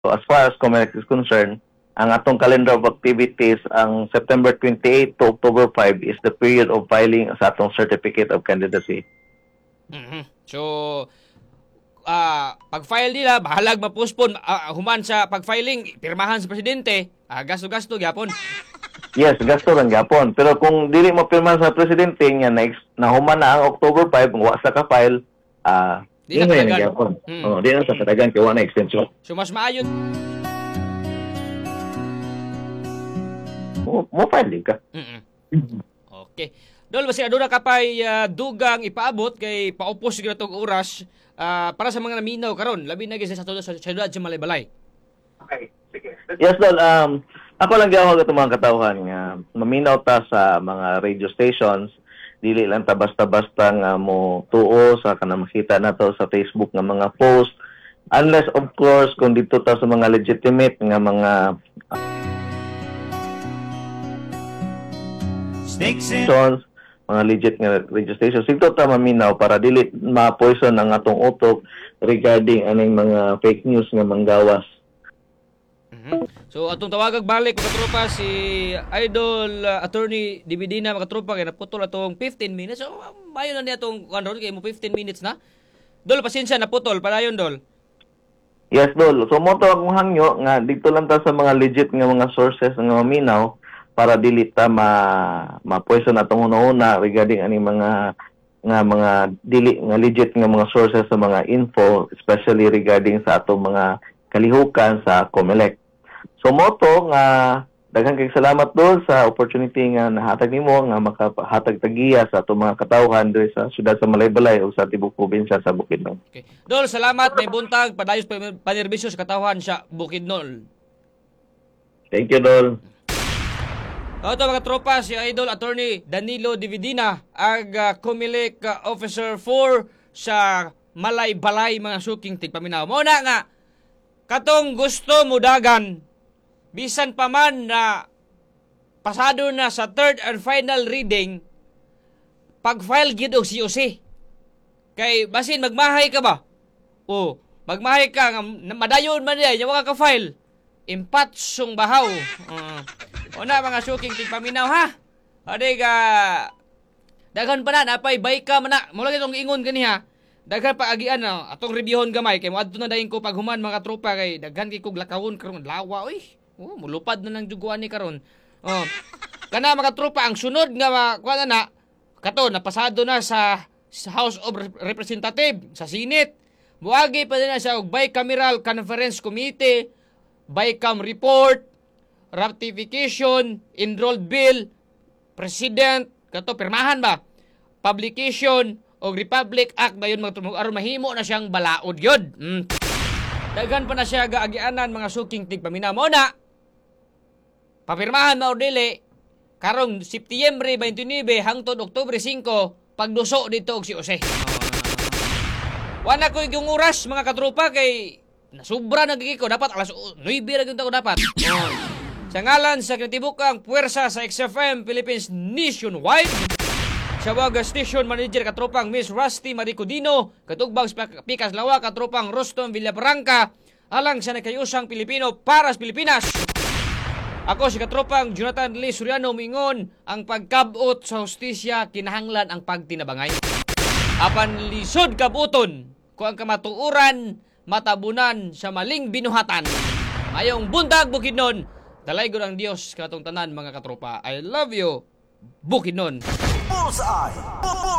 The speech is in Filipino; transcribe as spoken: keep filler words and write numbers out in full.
So as far as COMELEC is concerned, ang atong calendar of activities, ang September twenty-eight to October five is the period of filing sa atong certificate of candidacy. Mhm. So, ah pag-file nila, bahalag ma-postpone, ah, human sa pag-filing, pirmahan sa presidente, ah, gasto-gasto gyapon. Yes, gasto lang gyapon. Pero kung dili mo pirma sa presidente nga na, na human na ang October five, kung wa sa ka-file, ah, Di na ingay na kadagan. gyapon. Mm. Oh, di na sa kadagan kay wa na extension. So, mas maayon. Mo mo file ka. Mm-mm. Okay. Dol, basi aduna ka pa'y ah, dugang ipaabot kay paupos siguro itong oras ah, para sa mga naminaw karon labi na gyud sa sa syudad sa Malaybalay. Yes, Dol. Um, ako lang gyud ako mga katawhan nga maminaw ta sa mga radio stations. Dili lang ta basta-basta nga mo tuo sa kanang makita nato sa Facebook nga mga post. Unless, of course, kung dito ta sa mga legitimate nga mga stations, mga legit nga radio stations, dito ta maminaw para dili ma-poison ang atong utok regarding aning mga fake news nga manggawas. Mhm. So atong tawagag balik mga tropa si Idol uh, Attorney Dividina mga tropa kay naputol atong fifteen minutes. So mayo na niya atong ano kay mo fifteen minutes na. Dol pasensya naputol padayon Dol. Yes, Dol. So, mo to akong hangyo nga dito lang ta sa mga legit nga mga sources nga maminaw para dili ta ma ma-poison atong una-una regarding ani mga nga mga dili nga legit nga mga sources sa mga info, especially regarding sa atong mga kalihukan sa COMELEC. So, mo to nga daghang kay salamat Dol sa opportunity nga nahatag nimo nga makahatag tagiya sa atong mga katawhan diri sa siyudad sa Malaybalay o sa tibok probinsya sa Bukidnon. Okay. Dol salamat may buntag padayos pa panerbisyo sa katawhan sa Bukidnon. Thank you, Dol. Ito mga tropa, si Idol Attorney Danilo Dividina, ang uh, COMELEC uh, Officer four sa Malaybalay mga suking tigpaminaw. Muna nga, katong gusto mo dagan, bisan pa man na pasado na sa third and final reading, pag-file gid og C O C. Kay basin magmahay ka ba? O, magmahay ka, nga, madayon man niya, yung mga ka-file. Impat sung bahaw. Uh, Una mga suking tigpaminaw ha. Ade ka daghan pa na napay bayka man na. Mula itong ingon kaniha. Daghan pa agian na atong reviewon gamay kay moadto na dayon ko paghuman mga tropa kay daghan kay kog lakawon karon lawa oy. Oh, mulupad na nang juguan ni karon. Oh. Kana mga tropa ang sunod nga kuan na kato napasado na sa, sa House of Representative sa Senate. Muagi pa din na sa bicameral conference committee, BICAM report, ratification, enrolled bill, president, kato pirmahan ba? Publication o Republic Act dayon mga aron mahimo na siyang balaod gyud. Mm. Daghan pa na siya gaagianan mga suking tigpaminaw mo na. Papirmahan mao dili karong Setyembre twenty-nine hangtod Oktubre five pagduso dito og si Jose. Wala ko yung oras mga katropa kay nasubra na gigi ko dapat alas nine ra gyud ko dapat. Oh. Sa ngalan sa kinatibukang puwersa sa X F M Philippines Nationwide, sa Waga Station Manager katropang Miss Rusty Maricodino, katugbang Pikas Lawa katropang Roston Villafranca, alang sa nakayusang Pilipino para sa Pilipinas. Ako si katropang Jonathan Lee Suriano mingon ang pagkabot sa hustisya kinahanglan ang pagtinabangay. Apan lisod kabuton kung ang kamatuuran matabunan sa maling binuhatan. Mayong buntag Bukidnon. Dalay ko ng Diyos katong tanan mga katropa. I love you, Bukidnon. Bullseye!